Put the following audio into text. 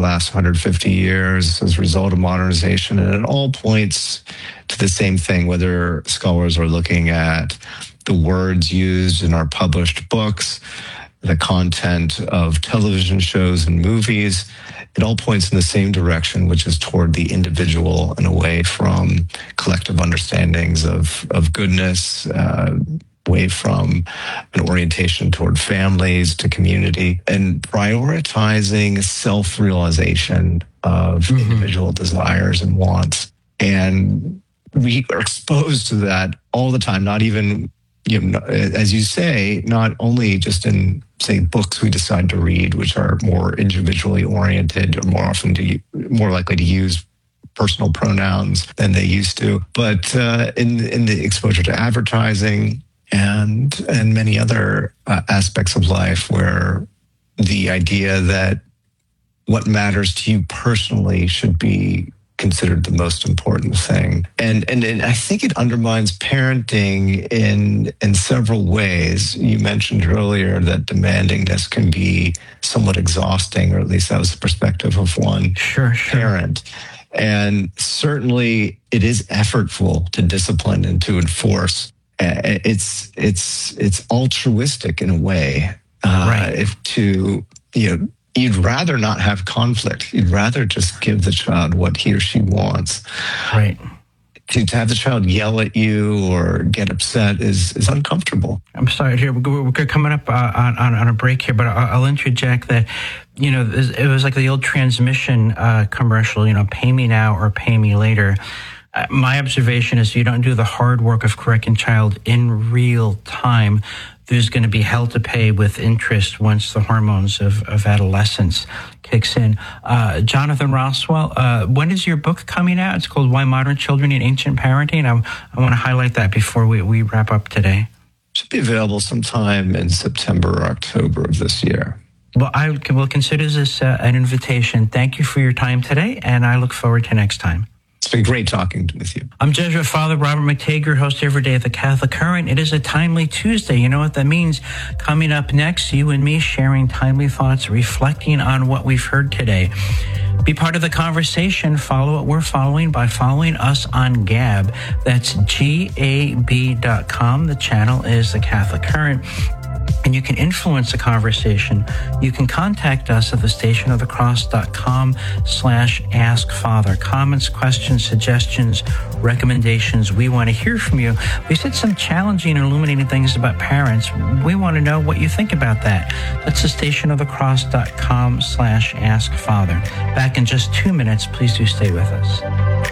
last 150 years as a result of modernization. And it all points to the same thing, whether scholars are looking at the words used in our published books, the content of television shows and movies. It all points in the same direction, which is toward the individual and away from collective understandings of goodness, away from an orientation toward families to community, and prioritizing self-realization of individual desires and wants. And we are exposed to that all the time, not even, as you say, not only just in, say, books we decide to read, which are more individually oriented or more likely to use personal pronouns than they used to, but in the exposure to advertising and many other aspects of life, where the idea that what matters to you personally should be considered the most important thing. And I think it undermines parenting in several ways. You mentioned earlier that demandingness can be somewhat exhausting, or at least that was the perspective of one parent. And certainly it is effortful to discipline and to enforce. It's altruistic in a way. You'd rather not have conflict. You'd rather just give the child what he or she wants. Right. To have the child yell at you or get upset is uncomfortable. I'm sorry. Here we're coming up on a break here, but I'll interject that it was like the old transmission commercial. Pay me now or pay me later. My observation is you don't do the hard work of correcting child in real time, there's going to be hell to pay with interest once the hormones of adolescence kicks in. Jonathan Roswell, when is your book coming out? It's called Why Modern Children Need Ancient Parenting. I want to highlight that before we wrap up today. It should be available sometime in September or October of this year. Well, I will consider this an invitation. Thank you for your time today, and I look forward to next time. It's been great talking with you. I'm Jesuit Father Robert McTager, host every day of the Catholic Current. It is a timely Tuesday. You know what that means? Coming up next, you and me sharing timely thoughts, reflecting on what we've heard today. Be part of the conversation. Follow what we're following by following us on Gab. That's GAB.com. The channel is the Catholic Current. And you can influence the conversation. You can contact us at thestationofthecross.com/askfather. Comments, questions, suggestions, recommendations. We want to hear from you. We said some challenging and illuminating things about parents. We want to know what you think about that. That's thestationofthecross.com/askfather. Back in just 2 minutes. Please do stay with us.